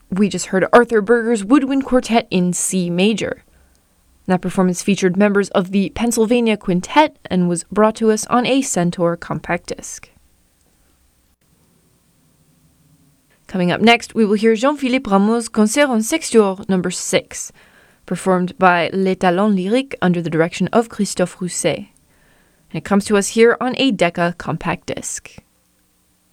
we just heard Arthur Berger's Woodwind Quartet in C major. That performance featured members of the Pennsylvania Quintet and was brought to us on a Centaur compact disc. Coming up next, we will hear Jean-Philippe Rameau's Concert en Sextuor No. 6, performed by Les Talents Lyriques under the direction of Christophe Rousset. And it comes to us here on a Decca compact disc.